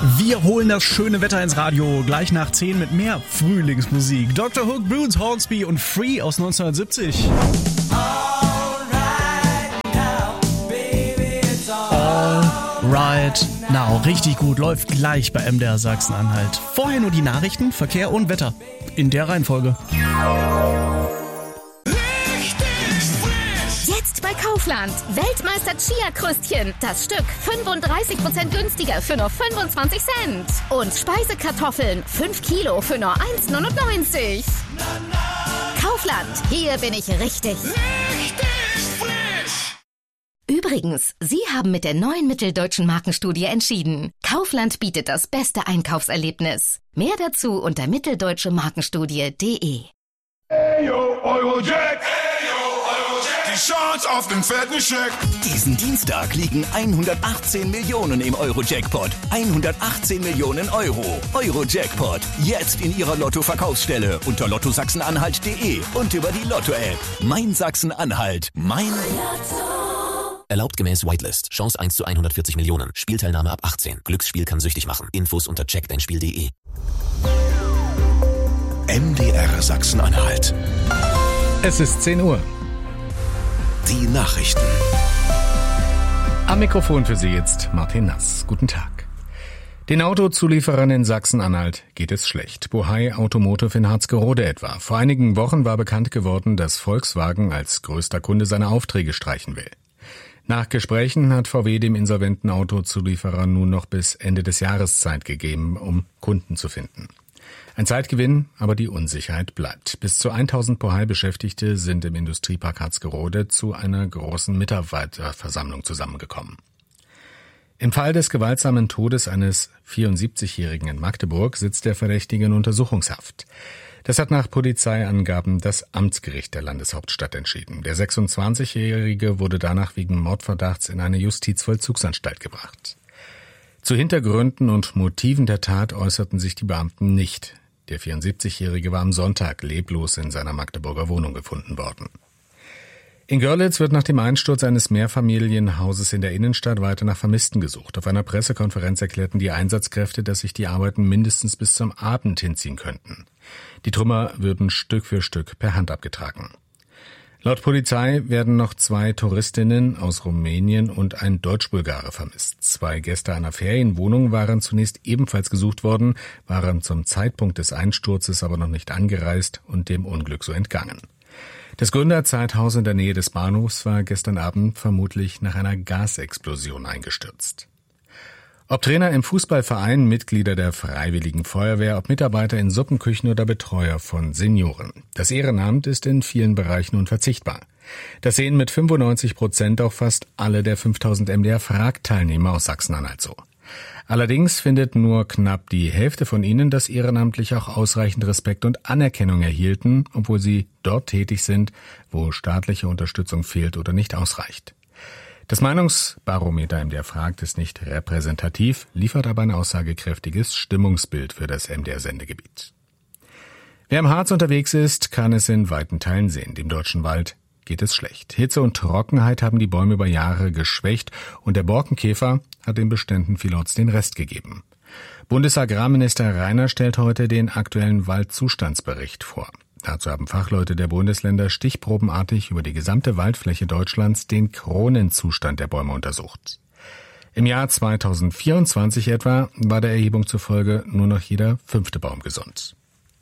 Wir holen das schöne Wetter ins Radio, gleich nach 10 mit mehr Frühlingsmusik. Dr. Hook, Bruce Hornsby und Free aus 1970. Right now, richtig gut, läuft gleich bei MDR Sachsen-Anhalt. Vorher nur die Nachrichten, Verkehr und Wetter. In der Reihenfolge. Jetzt bei Kaufland. Weltmeister Chia-Krüstchen. Das Stück 35% günstiger für nur 25 Cent. Und Speisekartoffeln 5 Kilo für nur 1,99. Kaufland, hier bin ich richtig. Übrigens, Sie haben mit der neuen Mitteldeutschen Markenstudie entschieden. Kaufland bietet das beste Einkaufserlebnis. Mehr dazu unter mitteldeutschemarkenstudie.de. Eyo, Eurojack! Die Chance auf den fetten Scheck. Diesen Dienstag liegen 118 Millionen im Euro-Jackpot. 118 Millionen Euro. Euro-Jackpot. Jetzt in Ihrer Lotto-Verkaufsstelle unter lottosachsenanhalt.de und über die Lotto-App. Mein Sachsen-Anhalt. Mein Lotto. Erlaubt gemäß Whitelist. Chance 1 zu 140 Millionen. Spielteilnahme ab 18. Glücksspiel kann süchtig machen. Infos unter checkdeinspiel.de. MDR Sachsen-Anhalt. Es ist 10 Uhr. Die Nachrichten. Am Mikrofon für Sie jetzt Martin Nass. Guten Tag. Den Autozulieferern in Sachsen-Anhalt geht es schlecht. Bohai Automotive in Harzgerode etwa. Vor einigen Wochen war bekannt geworden, dass Volkswagen als größter Kunde seine Aufträge streichen will. Nach Gesprächen hat VW dem insolventen Autozulieferer nun noch bis Ende des Jahres Zeit gegeben, um Kunden zu finden. Ein Zeitgewinn, aber die Unsicherheit bleibt. Bis zu 1000 Bohai-Beschäftigte sind im Industriepark Harzgerode zu einer großen Mitarbeiterversammlung zusammengekommen. Im Fall des gewaltsamen Todes eines 74-Jährigen in Magdeburg sitzt der Verdächtige in Untersuchungshaft. Das hat nach Polizeiangaben das Amtsgericht der Landeshauptstadt entschieden. Der 26-Jährige wurde danach wegen Mordverdachts in eine Justizvollzugsanstalt gebracht. Zu Hintergründen und Motiven der Tat äußerten sich die Beamten nicht. Der 74-Jährige war am Sonntag leblos in seiner Magdeburger Wohnung gefunden worden. In Görlitz wird nach dem Einsturz eines Mehrfamilienhauses in der Innenstadt weiter nach Vermissten gesucht. Auf einer Pressekonferenz erklärten die Einsatzkräfte, dass sich die Arbeiten mindestens bis zum Abend hinziehen könnten. Die Trümmer würden Stück für Stück per Hand abgetragen. Laut Polizei werden noch 2 Touristinnen aus Rumänien und ein Deutsch-Bulgare vermisst. 2 Gäste einer Ferienwohnung waren zunächst ebenfalls gesucht worden, waren zum Zeitpunkt des Einsturzes aber noch nicht angereist und dem Unglück so entgangen. Das Gründerzeithaus in der Nähe des Bahnhofs war gestern Abend vermutlich nach einer Gasexplosion eingestürzt. Ob Trainer im Fußballverein, Mitglieder der Freiwilligen Feuerwehr, ob Mitarbeiter in Suppenküchen oder Betreuer von Senioren. Das Ehrenamt ist in vielen Bereichen unverzichtbar. Das sehen mit 95% auch fast alle der 5000 MDR-Frag-Teilnehmer aus Sachsen-Anhalt so. Allerdings findet nur knapp die Hälfte von ihnen, dass ehrenamtlich auch ausreichend Respekt und Anerkennung erhielten, obwohl sie dort tätig sind, wo staatliche Unterstützung fehlt oder nicht ausreicht. Das Meinungsbarometer MDR fragt ist nicht repräsentativ, liefert aber ein aussagekräftiges Stimmungsbild für das MDR-Sendegebiet. Wer im Harz unterwegs ist, kann es in weiten Teilen sehen. Dem deutschen Wald geht es schlecht. Hitze und Trockenheit haben die Bäume über Jahre geschwächt und der Borkenkäfer hat den Beständen vielerorts den Rest gegeben. Bundesagrarminister Rainer stellt heute den aktuellen Waldzustandsbericht vor. Dazu haben Fachleute der Bundesländer stichprobenartig über die gesamte Waldfläche Deutschlands den Kronenzustand der Bäume untersucht. Im Jahr 2024 etwa war der Erhebung zufolge nur noch jeder 5. Baum gesund.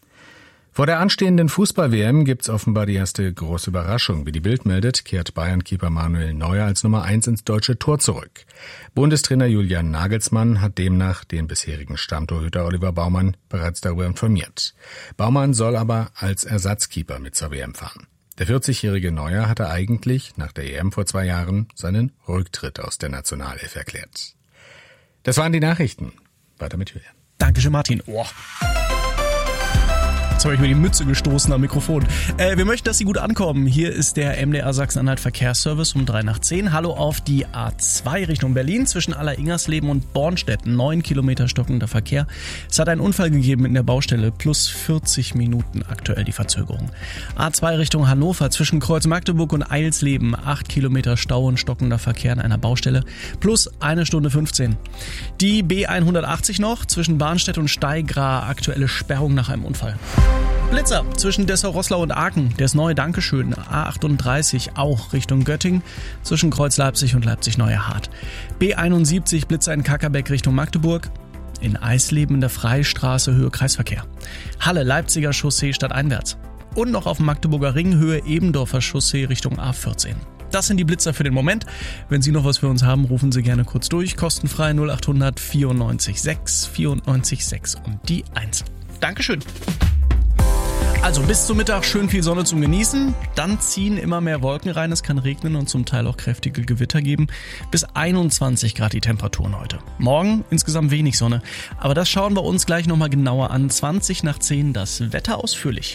Vor der anstehenden Fußball-WM gibt's offenbar die erste große Überraschung. Wie die Bild meldet, kehrt Bayern-Keeper Manuel Neuer als Nummer 1 ins deutsche Tor zurück. Bundestrainer Julian Nagelsmann hat demnach den bisherigen Stammtorhüter Oliver Baumann bereits darüber informiert. Baumann soll aber als Ersatzkeeper mit zur WM fahren. Der 40-jährige Neuer hatte eigentlich nach der EM vor 2 Jahren seinen Rücktritt aus der Nationalelf erklärt. Das waren die Nachrichten. Weiter mit Julian. Dankeschön, Martin. Jetzt habe ich mir die Mütze gestoßen am Mikrofon. Wir möchten, dass Sie gut ankommen. Hier ist der MDR Sachsen-Anhalt Verkehrsservice um 9:03. Hallo auf die A2 Richtung Berlin zwischen Aller-Ingersleben und Bornstedt. 9 Kilometer stockender Verkehr. Es hat einen Unfall gegeben in der Baustelle. Plus 40 Minuten aktuell die Verzögerung. A2 Richtung Hannover zwischen Kreuz Magdeburg und Eilsleben. 8 Kilometer Stau und stockender Verkehr in einer Baustelle. Plus 1 Stunde 15. Die B180 noch zwischen Barnstedt und Steigra. Aktuelle Sperrung nach einem Unfall. Blitzer zwischen Dessau-Roßlau und Aachen. Der ist neu, Dankeschön. A38 auch Richtung Göttingen zwischen Kreuz Leipzig und Leipzig-Neuerhardt. B71 Blitzer in Kackerbeck Richtung Magdeburg. In Eisleben in der Freistraße Höhe Kreisverkehr. Halle Leipziger Chaussee stadteinwärts. Und noch auf dem Magdeburger Ring Höhe Ebendorfer Chaussee Richtung A14. Das sind die Blitzer für den Moment. Wenn Sie noch was für uns haben, rufen Sie gerne kurz durch. Kostenfrei 0800 94 6 94 6 und die 1. Dankeschön. Also bis zum Mittag schön viel Sonne zum Genießen. Dann ziehen immer mehr Wolken rein. Es kann regnen und zum Teil auch kräftige Gewitter geben. Bis 21 Grad die Temperaturen heute. Morgen insgesamt wenig Sonne. Aber das schauen wir uns gleich nochmal genauer an. 20 nach 10 das Wetter ausführlich.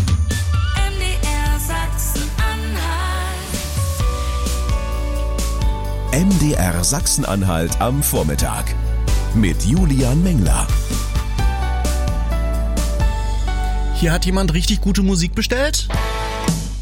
MDR Sachsen-Anhalt am Vormittag mit Julian Mengler. Hier hat jemand richtig gute Musik bestellt.